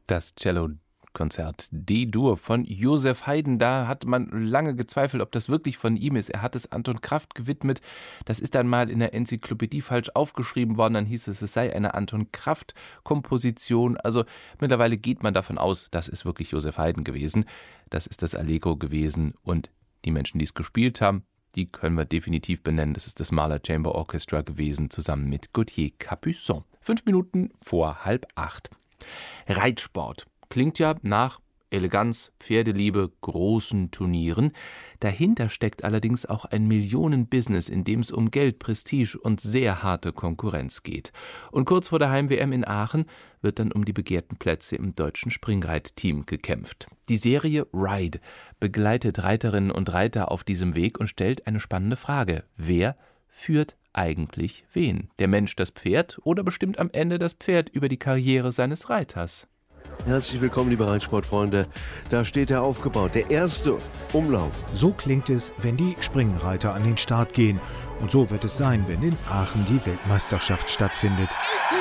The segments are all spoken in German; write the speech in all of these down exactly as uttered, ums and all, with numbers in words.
Das Cello-Konzert D-Dur von Joseph Haydn. Da hat man lange gezweifelt, ob das wirklich von ihm ist. Er hat es Anton Kraft gewidmet. Das ist dann mal in der Enzyklopädie falsch aufgeschrieben worden. Dann hieß es, es sei eine Anton Kraft-Komposition. Also mittlerweile geht man davon aus, das ist wirklich Joseph Haydn gewesen. Das ist das Allegro gewesen. Und die Menschen, die es gespielt haben, die können wir definitiv benennen. Das ist das Mahler Chamber Orchestra gewesen, zusammen mit Gauthier Capuçon. Fünf Minuten vor halb acht. Reitsport klingt ja nach Eleganz, Pferdeliebe, großen Turnieren. Dahinter steckt allerdings auch ein Millionenbusiness, in dem es um Geld, Prestige und sehr harte Konkurrenz geht. Und kurz vor der Heim-W M in Aachen wird dann um die begehrten Plätze im deutschen Springreitteam gekämpft. Die Serie Ride begleitet Reiterinnen und Reiter auf diesem Weg und stellt eine spannende Frage: Wer führt eigentlich wen? Der Mensch das Pferd oder bestimmt am Ende das Pferd über die Karriere seines Reiters? Herzlich willkommen, liebe Reitsportfreunde. Da steht er aufgebaut, der erste Umlauf. So klingt es, wenn die Springreiter an den Start gehen. Und so wird es sein, wenn in Aachen die Weltmeisterschaft stattfindet. Wer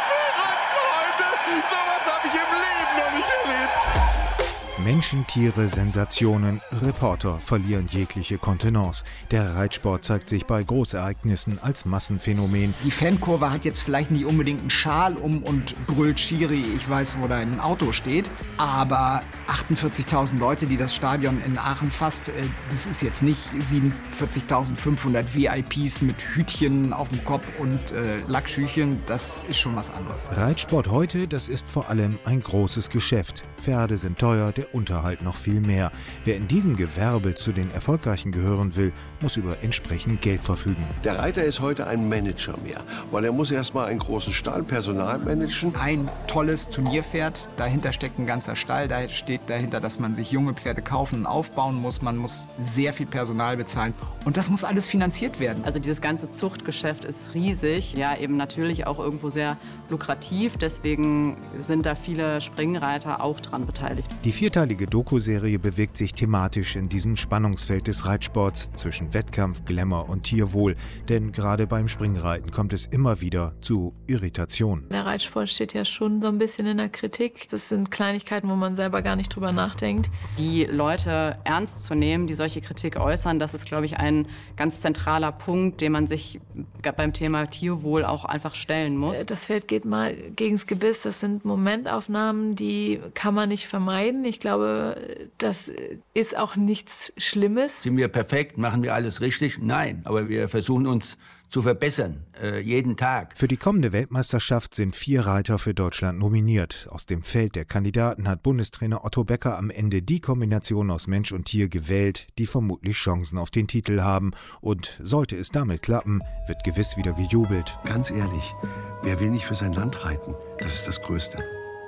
Freunde? Sowas habe ich im Leben noch nicht erlebt. Menschen, Tiere, Sensationen, Reporter verlieren jegliche Kontenance. Der Reitsport zeigt sich bei Großereignissen als Massenphänomen. Die Fankurve hat jetzt vielleicht nicht unbedingt einen Schal um und brüllt Schiri, ich weiß, wo da ein Auto steht. Aber achtundvierzigtausend Leute, die das Stadion in Aachen fasst, das ist jetzt nicht siebenundvierzigtausendfünfhundert V I Ps mit Hütchen auf dem Kopf und äh, Lackschüchen. Das ist schon was anderes. Reitsport heute, das ist vor allem ein großes Geschäft. Pferde sind teuer, der Unterhalt noch viel mehr. Wer in diesem Gewerbe zu den Erfolgreichen gehören will, muss über entsprechend Geld verfügen. Der Reiter ist heute ein Manager mehr, weil er muss erstmal einen großen Stall, Personal managen. Ein tolles Turnierpferd, dahinter steckt ein ganzer Stall, da steht dahinter, dass man sich junge Pferde kaufen und aufbauen muss. Man muss sehr viel Personal bezahlen und das muss alles finanziert werden. Also dieses ganze Zuchtgeschäft ist riesig, ja eben natürlich auch irgendwo sehr lukrativ. Deswegen sind da viele Springreiter auch dran beteiligt. Die vierteilige Doku-Serie bewegt sich thematisch in diesem Spannungsfeld des Reitsports zwischen Wettkampf, Glamour und Tierwohl. Denn gerade beim Springreiten kommt es immer wieder zu Irritationen. Der Reitsport steht ja schon so ein bisschen in der Kritik. Das sind Kleinigkeiten, wo man selber gar nicht drüber nachdenkt. Die Leute ernst zu nehmen, die solche Kritik äußern, das ist, glaube ich, ein ganz zentraler Punkt, den man sich beim Thema Tierwohl auch einfach stellen muss. Das Pferd geht mal gegens Gebiss. Das sind Momentaufnahmen, die kann man nicht vermeiden. Ich glaube, das ist auch nichts Schlimmes. Sind wir perfekt? Machen wir alles richtig? Nein, aber wir versuchen uns zu verbessern, äh, jeden Tag. Für die kommende Weltmeisterschaft sind vier Reiter für Deutschland nominiert. Aus dem Feld der Kandidaten hat Bundestrainer Otto Becker am Ende die Kombination aus Mensch und Tier gewählt, die vermutlich Chancen auf den Titel haben. Und sollte es damit klappen, wird gewiss wieder gejubelt. Ganz ehrlich, wer will nicht für sein Land reiten? Das ist das Größte.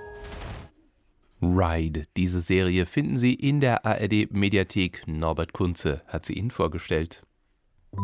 Ride. Diese Serie finden Sie in der A R D-Mediathek. Norbert Kunze hat sie Ihnen vorgestellt.